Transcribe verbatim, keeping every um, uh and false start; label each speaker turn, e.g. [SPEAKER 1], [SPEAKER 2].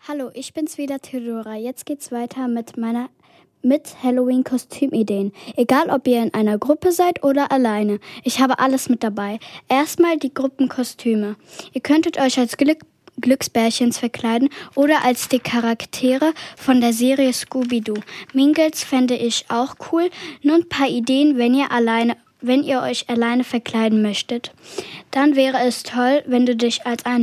[SPEAKER 1] Hallo, ich bin's wieder, Theodora. Jetzt geht's weiter mit meiner mit Halloween-Kostümideen. Egal, ob ihr in einer Gruppe seid oder alleine. Ich habe alles mit dabei. Erstmal die Gruppenkostüme. Ihr könntet euch als Glück Glücksbärchens verkleiden oder als die Charaktere von der Serie Scooby-Doo. Mingles fände ich auch cool. Nur ein paar Ideen, wenn ihr alleine wenn ihr euch alleine verkleiden möchtet. Dann wäre es toll, wenn du dich als ein